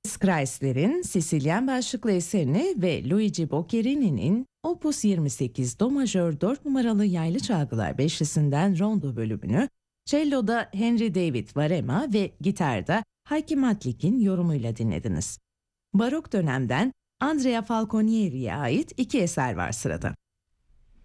Kreisler'in Sicilyen başlıklı eserini ve Luigi Boccherini'nin Opus 28 Do majör 4 numaralı yaylı çalgılar beşlisinden Rondo bölümünü, cello'da Henry David Varema ve gitarda Heikki Matlik'in yorumuyla dinlediniz. Barok dönemden Andrea Falconieri'ye ait iki eser var sırada.